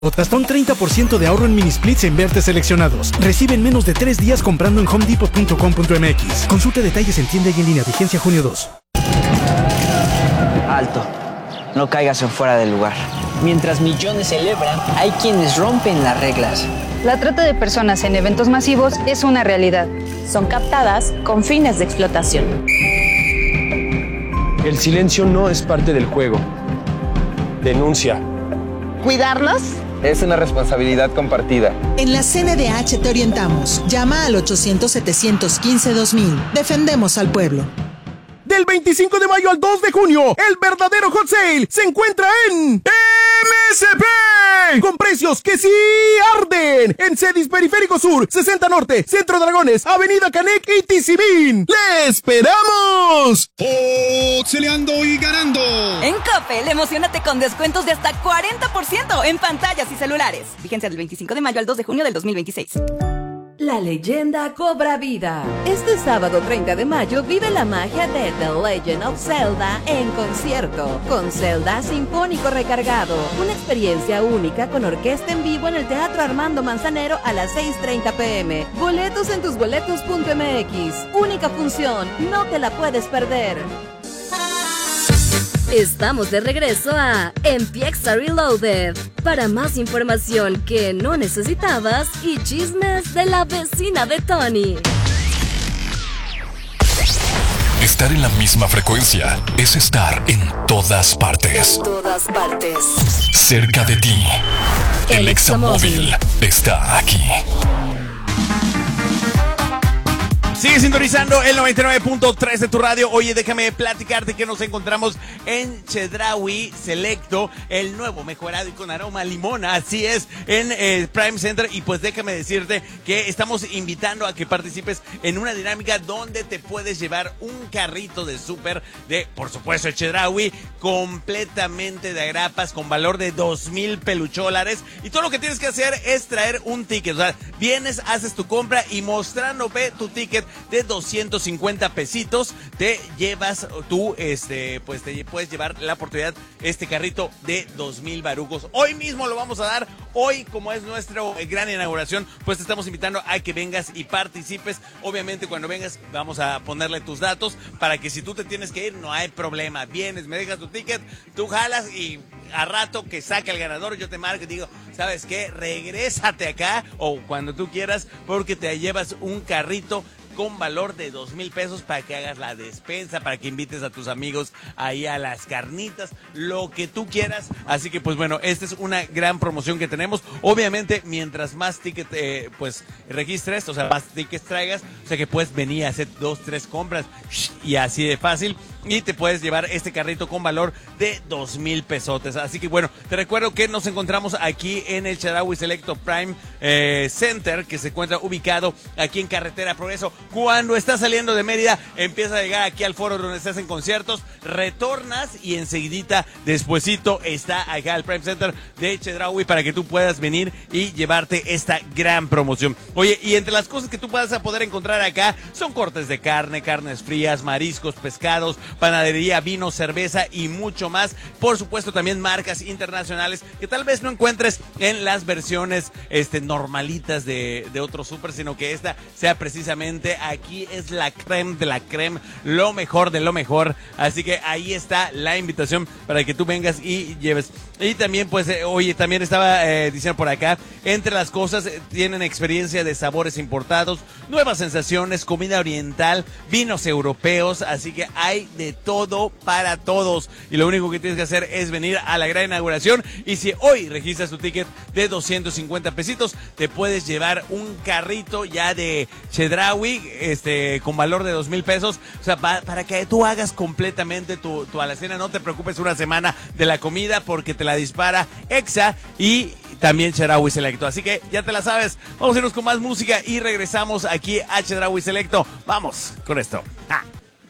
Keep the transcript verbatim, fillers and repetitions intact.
Hasta un treinta por ciento de ahorro en mini splits en vertes seleccionados. Recibe en menos de tres días comprando en home depot punto com punto m x. Consulte detalles en tienda y en línea. Vigencia junio dos. Alto. No caigas en fuera del lugar. Mientras millones celebran, hay quienes rompen las reglas. La trata de personas en eventos masivos es una realidad. Son captadas con fines de explotación. El silencio no es parte del juego. Denuncia. ¿Cuidarlos? Es una responsabilidad compartida. En la C N D H te orientamos. Llama al ochocientos, setecientos quince, dos mil. Defendemos al pueblo. Del veinticinco de mayo al dos de junio, el verdadero hot sale se encuentra en M S P. Con precios que sí arden. En Cedis Periférico Sur, sesenta Norte, Centro Dragones, Avenida Canec y Tizimín. ¡Le esperamos! ¡Oxeleando y ganando! En Coppel, emocionate con descuentos de hasta cuarenta por ciento en pantallas y celulares. Vigencia del veinticinco de mayo al dos de junio del dos mil veintiséis. La leyenda cobra vida. Este sábado treinta de mayo vive la magia de The Legend of Zelda en concierto, con Zelda Sinfónico Recargado. Una experiencia única con orquesta en vivo en el Teatro Armando Manzanero a las seis treinta pm. Boletos en tusboletos punto m x. Única función, no te la puedes perder. Estamos de regreso a Empieza Reloaded. Para más información que no necesitabas y chismes de la vecina de Tony. Estar en la misma frecuencia es estar en todas partes. En todas partes. Cerca de ti. El, El Examóvil está aquí. Sigue sintonizando el noventa y nueve punto tres de tu radio. Oye, déjame platicarte que nos encontramos en Chedraui Selecto, el nuevo mejorado y con aroma a limón. Así es, en eh, Prime Center. Y pues déjame decirte que estamos invitando a que participes en una dinámica donde te puedes llevar un carrito de súper de, por supuesto, Chedraui, completamente de agrapas con valor de dos mil pelucholares. Y todo lo que tienes que hacer es traer un ticket. O sea, vienes, haces tu compra y mostrándome tu ticket de doscientos cincuenta pesitos, te llevas tú, este, pues te puedes llevar la oportunidad, este carrito de dos mil barucos. Hoy mismo lo vamos a dar, hoy como es nuestra gran inauguración, pues te estamos invitando a que vengas y participes. Obviamente cuando vengas vamos a ponerle tus datos para que si tú te tienes que ir, no hay problema. Vienes, me dejas tu ticket, tú jalas y a rato que saca el ganador, yo te marco y digo, ¿sabes qué? Regrésate acá o cuando tú quieras porque te llevas un carrito con valor de dos mil pesos para que hagas la despensa, para que invites a tus amigos ahí a las carnitas, lo que tú quieras. Así que pues bueno, esta es una gran promoción que tenemos. Obviamente, mientras más tickets eh, pues registres, o sea, más tickets traigas, o sea que puedes venir a hacer dos, tres compras y así de fácil. Y te puedes llevar este carrito con valor de dos mil pesotes. Así que bueno, te recuerdo que nos encontramos aquí en el Chedraui Selecto Prime eh, Center, que se encuentra ubicado aquí en Carretera Progreso. Cuando estás saliendo de Mérida, empieza a llegar aquí al foro donde estás en conciertos, retornas y enseguidita, despuesito, está acá el Prime Center de Chedraui para que tú puedas venir y llevarte esta gran promoción. Oye, y entre las cosas que tú vas a poder encontrar acá son cortes de carne, carnes frías, mariscos, pescados, panadería, vino, cerveza y mucho más. Por supuesto, también marcas internacionales que tal vez no encuentres en las versiones este, normalitas de, de otros súper, sino que esta sea precisamente aquí es la creme de la creme, lo mejor de lo mejor. Así que ahí está la invitación para que tú vengas y lleves. Y también, pues, eh, oye, también estaba eh, diciendo por acá, entre las cosas, eh, tienen experiencia de sabores importados, nuevas sensaciones, comida oriental, vinos europeos, así que hay de todo para todos. Y lo único que tienes que hacer es venir a la gran inauguración. Y si hoy registras tu ticket de doscientos cincuenta pesitos, te puedes llevar un carrito ya de Chedraui, este, con valor de dos mil pesos. O sea, pa, para que tú hagas completamente tu, tu alacena. No te preocupes una semana de la comida porque te la dispara Exa y también Chedraui Selecto. Así que ya te la sabes. Vamos a irnos con más música y regresamos aquí a Chedraui Selecto. Vamos con esto. ¡Ah!